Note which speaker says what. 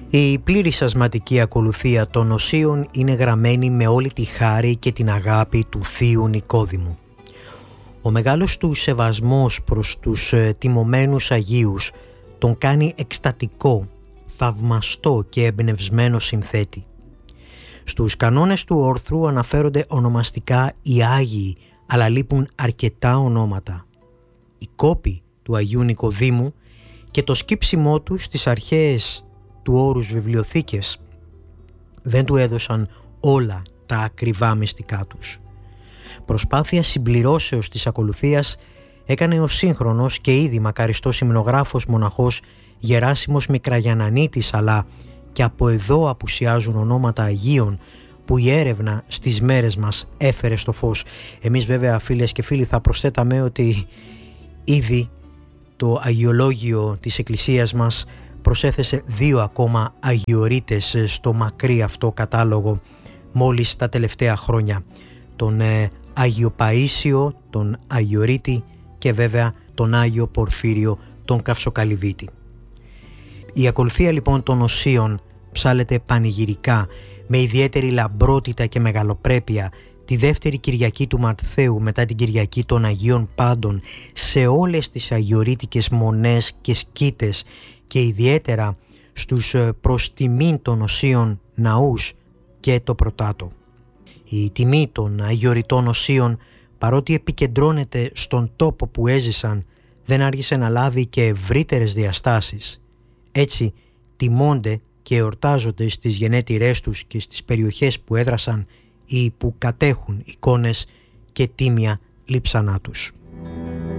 Speaker 1: Η πλήρης ασματική ακολουθία των οσίων είναι γραμμένη με όλη τη χάρη και την αγάπη του Θείου Νικόδημου. Ο μεγάλος του σεβασμός προς τους τιμωμένους Αγίους τον κάνει εκστατικό, θαυμαστό και εμπνευσμένο συνθέτη. Στους κανόνες του όρθρου αναφέρονται ονομαστικά οι Άγιοι, αλλά λείπουν αρκετά ονόματα. Η κόπη του Αγίου Νικοδήμου και το σκύψιμό του στις αρχαίες του όρους βιβλιοθήκες δεν του έδωσαν όλα τα ακριβά μυστικά τους. Προσπάθεια συμπληρώσεως της ακολουθίας έκανε ο σύγχρονος και ήδη μακαριστός υμνογράφος μοναχός Γεράσιμος Μικραγιαννανίτης, αλλά και από εδώ απουσιάζουν ονόματα Αγίων που η έρευνα στις μέρες μας έφερε στο φως. Εμείς βέβαια, φίλες και φίλοι, θα προσθέταμε ότι ήδη το αγιολόγιο της Εκκλησίας μας προσέθεσε 2 ακόμα αγιορείτες στο μακρύ αυτό κατάλογο μόλις τα τελευταία χρόνια. Τον Άγιο Παΐσιο, τον Αγιορείτη και βέβαια τον Άγιο Πορφύριο, τον Καυσοκαλυβίτη. Η ακολουθία λοιπόν των οσίων ψάλεται πανηγυρικά με ιδιαίτερη λαμπρότητα και μεγαλοπρέπεια τη δεύτερη Κυριακή του Μαρτθαίου μετά την Κυριακή των Αγίων Πάντων σε όλες τις αγιορείτικες μονές και σκήτες και ιδιαίτερα στους προς τιμήν των οσίων ναούς και το Πρωτάτο. Η τιμή των αγιορειτών οσίων, παρότι επικεντρώνεται στον τόπο που έζησαν, δεν άργησε να λάβει και ευρύτερες διαστάσεις. Έτσι τιμώνται και εορτάζονται στις γενέτειρές τους και στις περιοχές που έδρασαν ή που κατέχουν εικόνες και τίμια λείψανά τους.